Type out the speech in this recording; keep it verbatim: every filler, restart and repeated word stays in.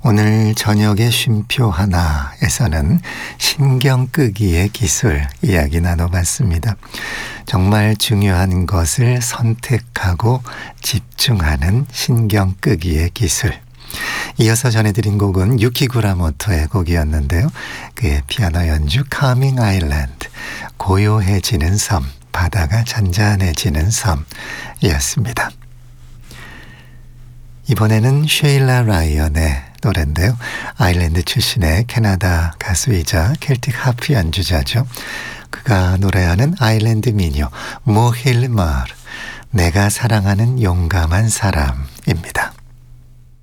오늘 저녁의 쉼표 하나에서는 신경 끄기의 기술 이야기 나눠봤습니다. 정말 중요한 것을 선택하고 집중하는 신경 끄기의 기술. 이어서 전해드린 곡은 유키 구라모토의 곡이었는데요. 그의 피아노 연주 카밍 아일랜드, 고요해지는 섬, 바다가 잔잔해지는 섬이었습니다. 이번에는 쉐일라 라이언의 노래인데요. 아일랜드 출신의 캐나다 가수이자 켈틱 하프 연주자죠. 그가 노래하는 아일랜드 민요 모힐 마르, 내가 사랑하는 용감한 사람입니다.